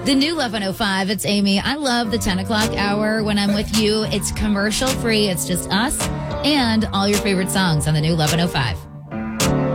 The new 11:05. It's Amy. I love the 10 o'clock hour when I'm with you. It's commercial free. It's just us and all your favorite songs on the new 11:05.